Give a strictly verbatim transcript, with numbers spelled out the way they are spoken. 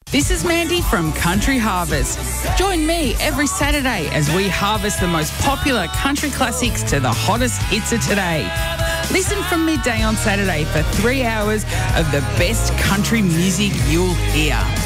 This is Mandy from Country Harvest. Join me every Saturday as we harvest the most popular country classics to the hottest hits of today. Listen from midday on Saturday for three hours of the best country music you'll hear.